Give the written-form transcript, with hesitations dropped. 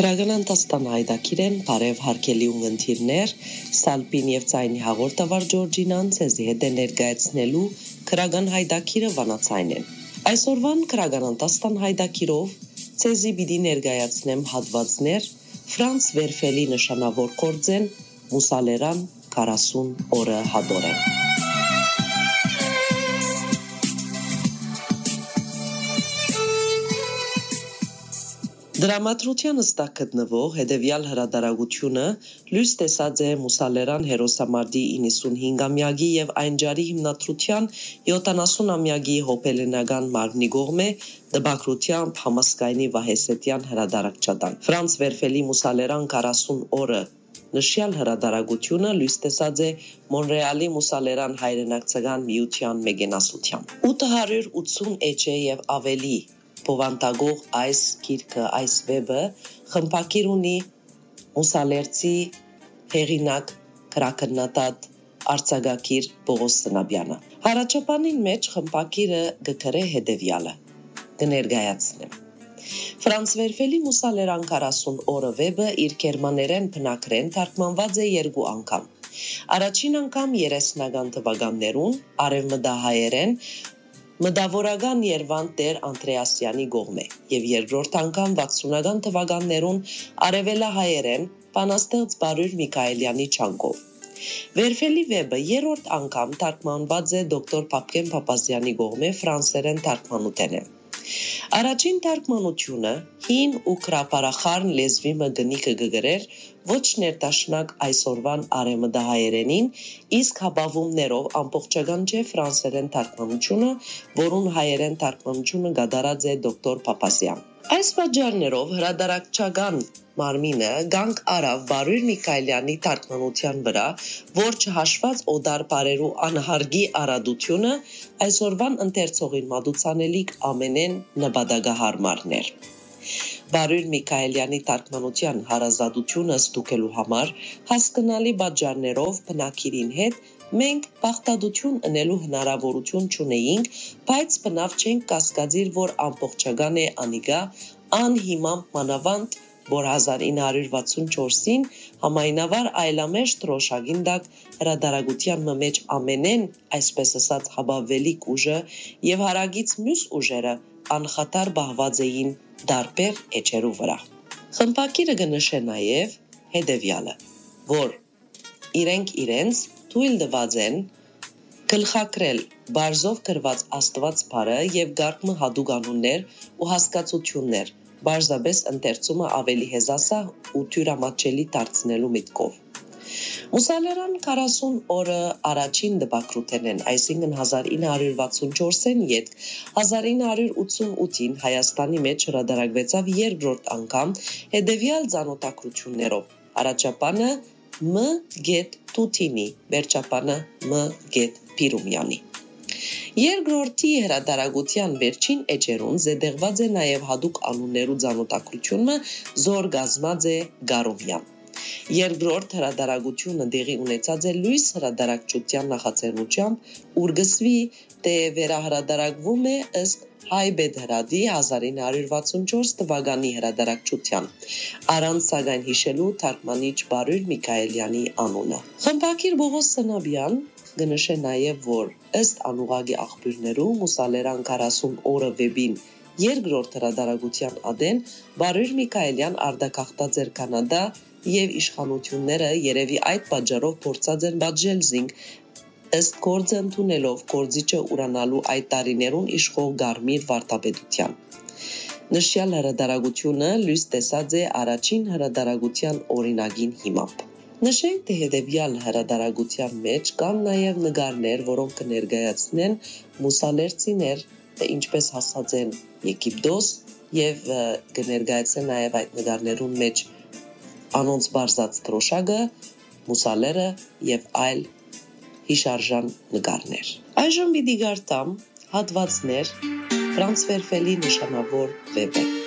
Քրագանանտաստան հայդակիրեն, բարև հարկելի ունգընթիրներ, Սալպին և ծայնի հաղորդավար Ջորջինան ցեզի հետ է ներկայացնելու քրագան հայդակիրը վանացայն են։ Այսօրվան քրագանանտաստան հայդակիրով ցեզի պիտի ներկայացնեմ հատվածներ Ֆրանց Վերֆելի նշանավոր գործեն Մուսալերան 40 օրը հադորեն։ Դրամատրության ըստակ գտնվող հետևյալ հրատարակությունը լույս տեսած է Մուսալերան հերոսամարտի 95-ամյակի եւ այն ջարի հիմնադրության 70-ամյակի հոբելենական մարմնի կողմէ դպակրությամբ համասկայնի Վահեսետյան հրատարակչական։ Ֆրանց Վերֆելի Մուսալերան 40 օրը նշյալ հրատարակությունը լույս տեսած է Մոնրեալի Մուսալերան հայրենակցական միության մեգենասությամբ։ 880 էջե եւ ավելի Բովանտագող այս գիրքը, այս վեբը խմբակիր ունի Մուսալերցի հեղինակ գրաքննադատ արձակագիր Պողոս Սնաբյանը։ Հարաճապանին մեջ խմբակիրը գկրե հետևյալը կներկայացնեմ։ Ֆրանց Վերֆելի Մուսալերան 40 օրը վեբը իր գերմաներեն բնակրեն թարգմանված է 2 անգամ։ Առաջին անգամ 30-ական թվականներուն արևմտահայերեն Մտավորական Երվանդ Տեր Անդրեասյանի կողմէ եւ երկրորդ անգամ 60-ական թվականներուն արևելահայերեն Պանաստեղծ Բարույր Միքայելյանի չանկով։ Վերֆելի վեբը երրորդ անգամ թարգմանված է դոկտոր Փափկեն Փափազյանի կողմէ ֆրանսերեն թարգմանութեն է։ Առաջին թարգմանությունը հին ու քրապարախառն լեզվի մգնիկը գգրեր ոչ ներդաշնակ այսօրվան արևմտահայերենին, իսկ հաբավումներով ամբողջական չէ ֆրանսերեն թարգմանությունը, որուն հայերեն թարգմանությունը կատարած է դոկտոր Փափազյան։ Այս պատճառներով հրատարակչական մարմինը գանք արավ Բարույր Միքայելյանի թարգմանության վրա, որ չհաշված օդար բարերու անհարգի արադությունը այսօրվան ընթերցողին մատուցանելիք ամենեն նպատակահարմարներ։ Բարույր Միքայելյանի թարգմանության հարազատությունը ստուգելու համար հասկանալի պատճառներով բնակիրին հետ մենք բախտադություն ունելու հնարավորություն չունեինք, բայց բնավ չենք կասկածիր, որ ամբողջական է անիգա անհիմամբ մանավանդ, որ 1964-ին համայնավար այլամեջ տրոշագին դակ հրատարակության մեջ ամենեն, այսպես ասած, հաբավելիք ուժը եւ հարագից մյուս ուժերը անխատար բահված էին դարբեր էջերու վրա։ Խմբակիրը կնշե նաեւ հետեւյալը, որ իրենց թույլ տված են գլխակրել բարձով գրված Աստված բարը եւ գարկմը հատուկ անուններ ու հասկացություններ, բարձաբես ընթերցումը ավելի հեզասա ու թյուրամատչելի դարձնելու միտքով։ Մուսալերան 40 օրը առաջին դպակրութեն են, այսինքն 1964-ին յետ 1988-ին Հայաստանի մեջ հրատարակվեցավ երկրորդ անգամ հետևյալ ծանոթակրություններով. առաջապանը M. Տուտինի, վերջապանը M. Պիրումյանի։ Երկրորդի հրատարակության վերջին էջերուն զետեղված է նաև հատուկ անուններու ծանոթակրությունը զոր գազմած է Գարովյան։ Երկրորդ հրատարակությունը դեղի ունեցած է լույս հրատարակչության նախաձեռնությամբ, ուր գսվի թե վերահրատարակվում է ըստ Հայ Բեդհրադի 1964 թվականի հրատարակչության, առանց սակայն հիշելու թարգմանիչ Բարույր Միքայելյանի անունը։ Խմբակիր Պողոս Սնաբյան կնշե նաև, որ ըստ անուղագի աղբյուրներու Մուսալերան 40 օրը վեբին երկրորդ հրատարակության ադեն Բարույր Միքայելյան արտագաղթած էր Կանադա եւ իշխանությունները երևի այդ պատճառով փորձած են բաժել զինք ըստ գործը ընդունելով գործիչը ուրանալու այդ տարիներուն իշխող Գարմիր վարդապետության։ Նշյալ հրատարակությունը լույս տեսած է առաջին հրատարակության օրինագին հիմամբ։ Նշենք, թե հետևյալ հրատարակության մեջ կան նաև նկարներ, որոնք կներկայացնեն մուսալերցիներ, թե ինչպես հասած են Եգիպտոս եւ կներկայացնեն նաև այդ նկարներուն մեջ անոնց բարձած տրոշակը, մուսալերը եւ այլ հիշարժան նկարներ։ Այժմ պիտի գարտամ հատվածներ Ֆրանց Վերֆելի նշանավոր վեբը։